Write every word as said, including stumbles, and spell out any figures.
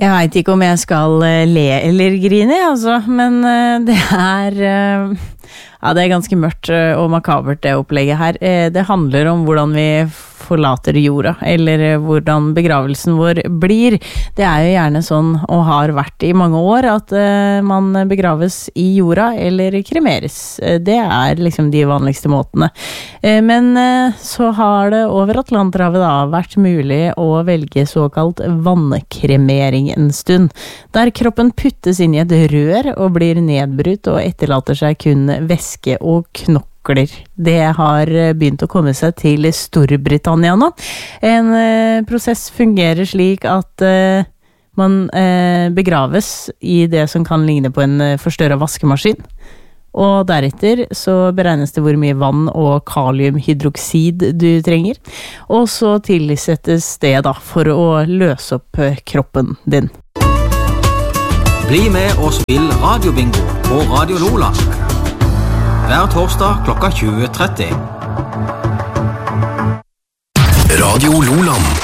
Jeg vet ikke om jeg skal le eller grine, altså, men det er, ja, det er ganske mørkt og makabert det opplegget her. Det handler om hvordan vi forlater jorda, eller hvordan begravelsen vår blir. Det er jo gjerne sånn, og har vært i mange år, at man begraves i jorda eller kremeres. Det er liksom de vanligste måtene. Men så har det over Atlanterhavet da vært mulig å velge såkalt vannkremering en stund, der kroppen puttes inn i et rør og blir nedbrutt og etterlater seg kun væske og knokler. Det har begynt å komme seg til Storbritannia nå. En eh, prosess fungerer slik at eh, man eh, begraves i det som kan ligne på en eh, forstørret vaskemaskin. Og deretter så beregnes det hvor mye vann og kaliumhydroksid du trenger. Og så tilsettes det da for å løse opp kroppen din. Bli med og spill radiobingo på Radio Lola. Hver torsdag klokka tjue tretti. Radio Loland.